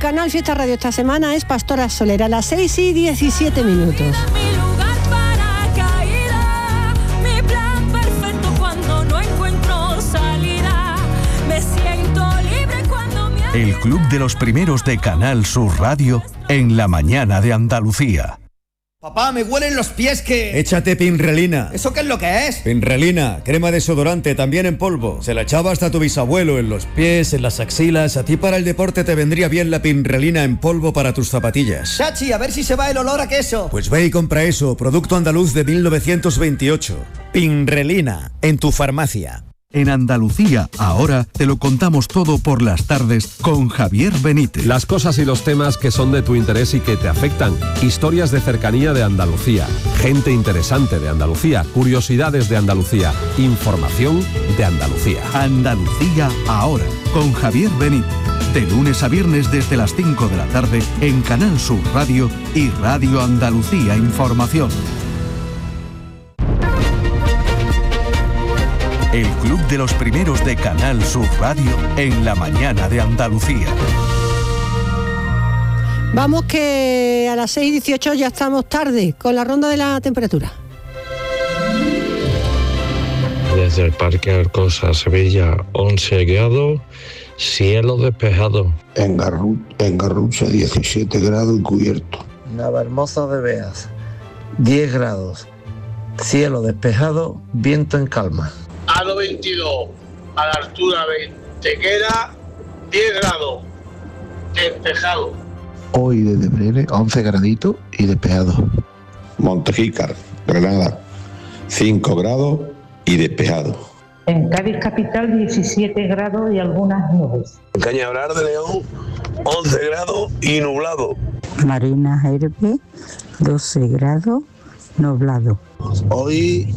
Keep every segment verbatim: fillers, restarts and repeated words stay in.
Canal Fiesta Radio esta semana es Pastora Soler, a las seis y diecisiete minutos. El Club de los Primeros de Canal Sur Radio en la mañana de Andalucía. Papá, me huelen los pies que... Échate Pinrelina. ¿Eso qué es lo que es? Pinrelina, crema desodorante, también en polvo. Se la echaba hasta tu bisabuelo en los pies, en las axilas. A ti para el deporte te vendría bien la Pinrelina en polvo para tus zapatillas. Chachi, a ver si se va el olor a queso. Pues ve y compra eso, producto andaluz de mil novecientos veintiocho. Pinrelina, en tu farmacia. En Andalucía, ahora te lo contamos todo por las tardes con Javier Benítez. Las cosas y los temas que son de tu interés y que te afectan. Historias de cercanía de Andalucía. Gente interesante de Andalucía. Curiosidades de Andalucía. Información de Andalucía. Andalucía, ahora, con Javier Benítez. De lunes a viernes desde las cinco de la tarde en Canal Sur Radio y Radio Andalucía Información. El Club de los Primeros de Canal Sur Radio en la mañana de Andalucía. Vamos que a las seis y dieciocho ya estamos tarde con la ronda de la temperatura. Desde el Parque Arcosa, Sevilla, once grados, cielo despejado. En, Garru- en Garrucha, diecisiete grados y cubierto. Navahermosa de Beas, diez grados, cielo despejado, viento en calma. Ado veintidós, a la altura de Tequera, diez grados, despejado. Hoy desde Brele, once graditos y despejado. Montejícar, Granada, cinco grados y despejado. En Cádiz capital, diecisiete grados y algunas nubes. En Cañaveral de León, once grados y nublado. Marina Herbe, doce grados, nublado. Hoy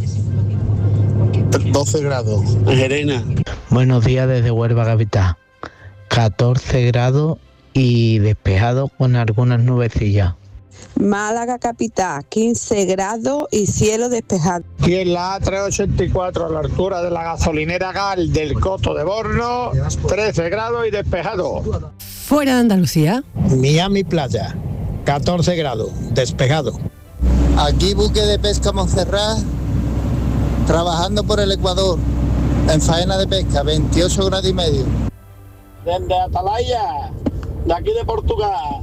doce grados. En Gerena. Buenos días desde Huelva capital. catorce grados y despejado con algunas nubecillas. Málaga capital, quince grados y cielo despejado. Y en la A trescientos ochenta y cuatro, a la altura de la gasolinera Gal del Coto de Borno, trece grados y despejado. Fuera de Andalucía. Miami Playa, catorce grados, despejado. Aquí buque de pesca Montserrat, trabajando por el Ecuador, en faena de pesca, veintiocho grados y medio. Desde Atalaya, de aquí de Portugal,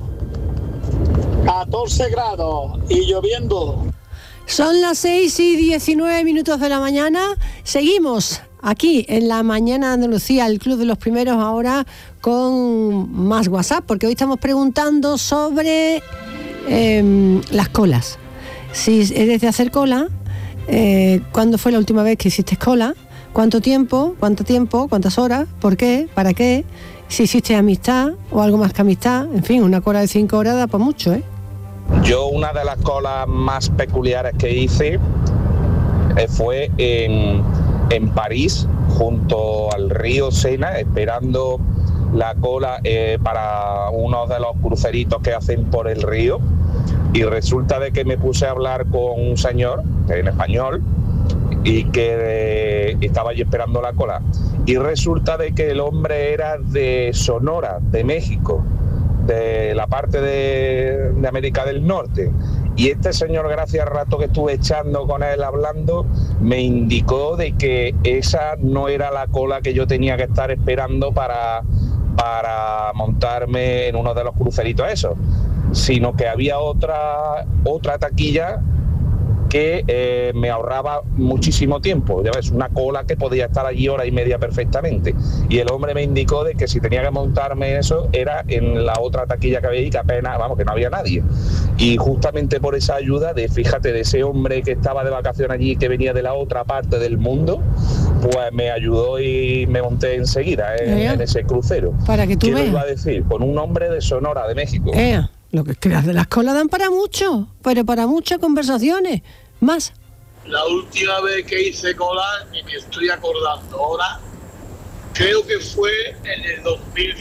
catorce grados y lloviendo. Son las seis y diecinueve minutos de la mañana. Seguimos aquí en la mañana de Andalucía, el Club de los Primeros, ahora con más WhatsApp, porque hoy estamos preguntando sobre eh, las colas. Si eres de hacer cola, eh, ¿cuándo fue la última vez que hiciste cola? ¿Cuánto tiempo? ¿Cuánto tiempo? ¿Cuántas horas? ¿Por qué? ¿Para qué? Si hiciste amistad o algo más que amistad. En fin, una cola de cinco horas da para mucho, ¿eh? Yo una de las colas más peculiares que hice eh, fue en, en París, junto al río Sena, esperando la cola eh, para uno de los cruceritos que hacen por el río. Y resulta de que me puse a hablar con un señor en español y que eh, estaba allí esperando la cola. Y resulta de que el hombre era de Sonora, de México, de la parte de, de América del Norte. Y este señor, gracias al rato que estuve echando con él hablando, me indicó de que esa no era la cola que yo tenía que estar esperando para, para montarme en uno de los cruceritos esos, sino que había otra, otra taquilla que eh, me ahorraba muchísimo tiempo. Ya ves, una cola que podía estar allí hora y media perfectamente. Y el hombre me indicó de que si tenía que montarme eso era en la otra taquilla que había y que apenas, vamos, que no había nadie. Y justamente por esa ayuda de, fíjate, de ese hombre que estaba de vacaciones allí, que venía de la otra parte del mundo, pues me ayudó y me monté enseguida en, en ese crucero. Para que tú ¿Qué veas. lo iba a decir? Con un hombre de Sonora, de México. Eh, lo que es que las de las colas dan para mucho, pero para muchas conversaciones. Más. La última vez que hice cola, y me estoy acordando ahora, creo que fue en el dos mil